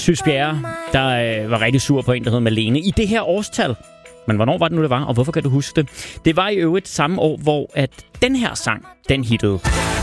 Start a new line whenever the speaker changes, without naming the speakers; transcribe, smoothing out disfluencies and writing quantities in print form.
Sys Bjerre, der var rigtig sur på en, der hed Malene, i det her årstal. Men hvornår var det nu, det var, og hvorfor kan du huske det? Det var i øvrigt samme år, hvor at den her sang, den hittede.